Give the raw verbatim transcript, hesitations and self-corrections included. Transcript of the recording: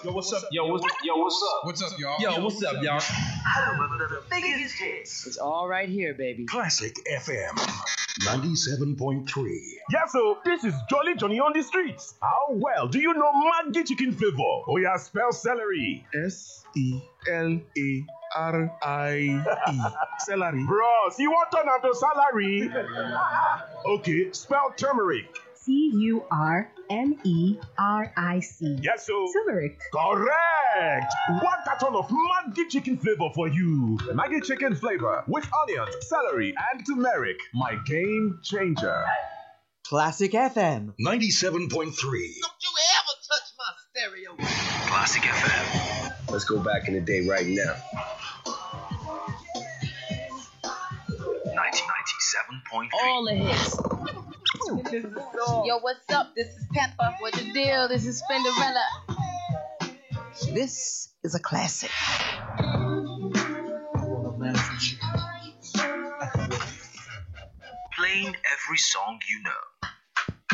Yo, what's up? Yo, what's, yo, what's up? What's up, y'all? Yo, what's up, y'all? Home of the biggest hits. It's all right here, baby. Classic F M ninety-seven point three. Yeah, so this is Jolly Johnny on the streets. How well do you know Maggi chicken flavor? Oh yeah, spell celery. S E L A R I E. Celery. Bros, you want turn out to salary? Okay, spell turmeric. C U R M E R I C. Yes, so. Turmeric. Correct. One carton of Maggi chicken flavor for you. Maggi chicken flavor with onions, celery, and turmeric. My game changer. Classic F M ninety-seven point three. Don't you ever touch my stereo. Classic F M. Let's go back in the day right now. nineteen ninety-seven point three. All the hits. Yo, what's up? This is Pepper. What the deal? This is Spinderella. This is a classic. Playing every song you know.